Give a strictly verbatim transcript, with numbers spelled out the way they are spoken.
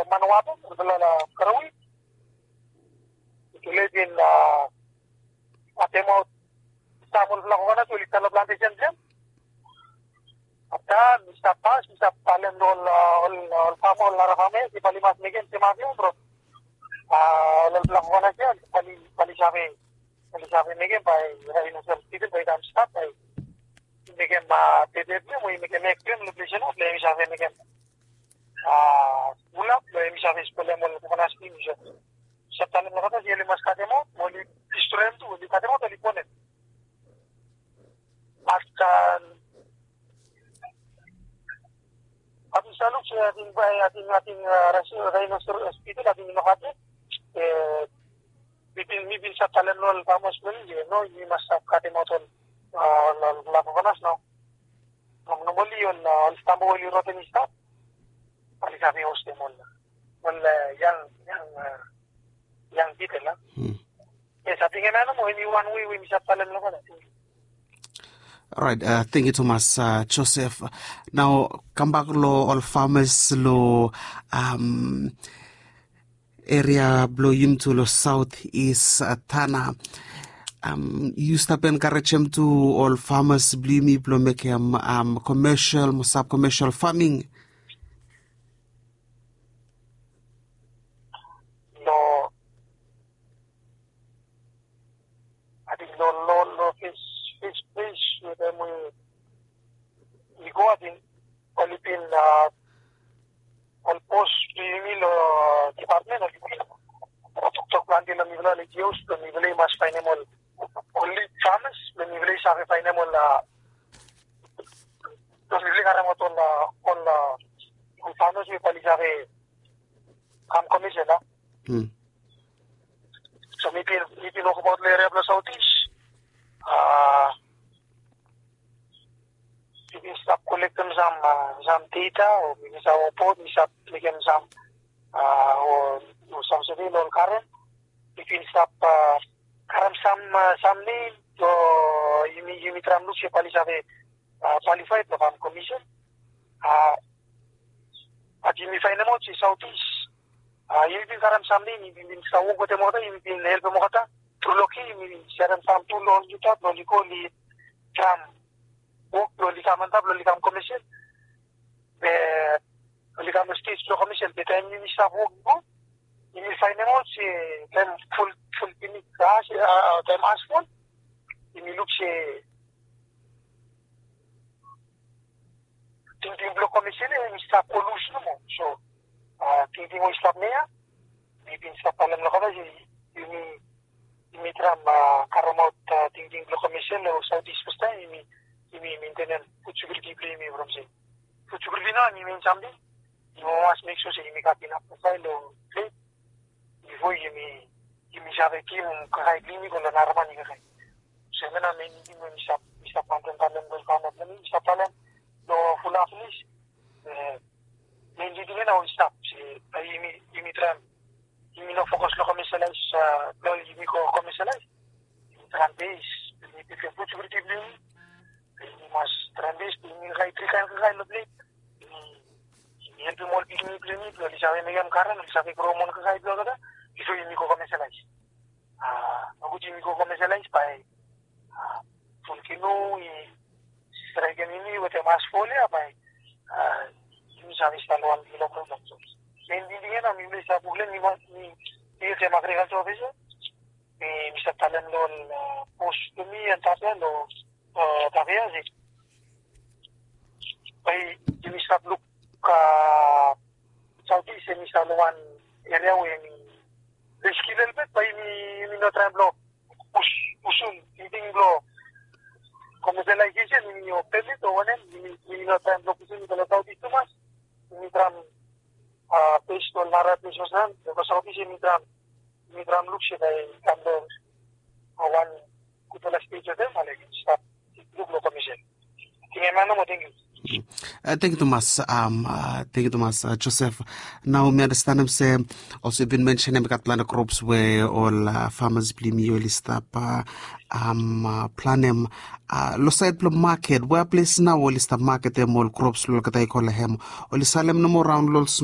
Manawatu, Bulala Karawi. It lives in Atemo, Samuel Lagona, to Little Plantation. After Mister Pass, Mister Palen, all Pamo Larahame, the Palimas Megan, Timagio, Lagona, Palisave, Palisave Megan by Rhinoceros, by Damstap, by Megan, we make a next location of Lemisave Megan. Mulap, Lemisave Polemon, Monaski, Satan Mota, Yelimas Cademo, Molly Pistolen to the Cademo, the Liponet. After Ating saluk sa ating ating ating rhinoceros hospital ating inokate eh bitin mibin sa talenol pamos beli no ini masa kate moton la panas no no moli on Istanbul oli rotenista ali sabi hoste mol mol yang yang yang bitel la eh sa tingin na mo ini one way we misa talenol ko na. All right, uh, thank you, Thomas uh, Joseph. Now, come back lo all farmers lo um area blow into lo southeast uh, Tana. Um, you step and encourage to all farmers blimi blow make um, um commercial, sub commercial farming. No, I think no no no fish. Fish, fish, with them, we go out in Philippine, uh, on post female uh, department of the Tok Plantil and Nivela Legios, the Nivela must find them all. Only farmers, the Nivela Savi find them all, uh, the Nivela Ramat on, uh, on, uh, on farmers with Palisave, come commission, hmm. So maybe, if you know about the area of the southeast, Uh, you can stop collecting some uh, some data or maybe some report, maybe stop making some uh, or, or some survey on current. You can stop uh, current some uh, some name to you may you may try to look at Palisave qualified to farm commission. Uh, at you may find them out in southeast. Uh, you can current some name. You can stop working with them. You can help them out. Tuloki mi seram sam tulon juta loliko li kam work lolika manta lolika commission be lolika state lo commission be time ni sa work go ni find out si them full full clinic crash uh them asphalt ni look si thinking block commission ni sa pollution mo so uh thinking mo stop niya ni bin sa palam lo kada si ni Mitram Karamot Thinking Block Commission or Southeast Costa, you mean maintenance food security premium from say. Food security no, you mean something? You must make sure you make up enough profile or plate before you may you may have a team kahit clinic or narman you kahit. So when I mean you may stop stop mountain talent will come up money, stop talent no full of police. Main leading na stop. See, you may you may try. Hindi na focus lo commercialize sa uh, hindi ko commercialize. Trend-based, hindi ko food security blame. Hindi mas trend-based, hindi kay trikan ka kay loblate. Hindi help mo pigni blame, hindi sabi na yung karan, hindi sabi ko mo ka kay blog da. Iso hindi ko commercialize. Ah, ako hindi ko commercialize pa eh. Ah, full kilo i strike ni with a mass folia pa eh. Ah, hindi sabi sa one kilo product. Hindi din na may sa bulan ni ni ni sa agriculture officer eh Mister Talandon post to me and tapan no tabiasi by Mister Look ka Southeast ni sa one area when the skill bit by ni ni no tremblo push pushun eating blow commercialization ni o permit o one ni ni no tremblo pushun ni la Southeast mas ni tram Uh, based on Nara Pesos nan, because obviously Mitram, Mitram looks at a kind of one kutulas stage of them, like stop look no commission. Tingnan mo mo tingin. Uh, thank you, Thomas. Um, uh, thank you, Thomas. Uh, Joseph. Now, me understand him say also been mentioning about plan crops where all uh, farmers blame you list up uh, um uh, plan them uh, lo side plum market where place now all list up market them all crops lo katay ko lahem all salem no more round